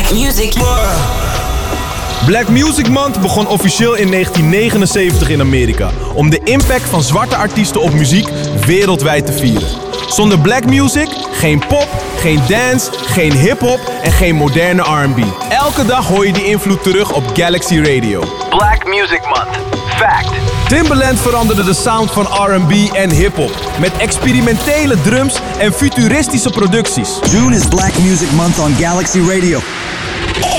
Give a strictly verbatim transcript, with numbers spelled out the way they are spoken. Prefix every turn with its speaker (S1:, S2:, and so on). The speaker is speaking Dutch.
S1: Black Music.
S2: Black Music Month begon officieel in negentien negenenzeventig in Amerika om de impact van zwarte artiesten op muziek wereldwijd te vieren. Zonder black music, geen pop, geen dance, geen hip-hop en geen moderne R en B. Elke dag hoor je die invloed terug op Galaxy Radio.
S3: Black Music Month. Fact.
S2: Timbaland veranderde de sound van R en B en hip-hop met experimentele drums en futuristische producties.
S4: June is Black Music Month on Galaxy Radio.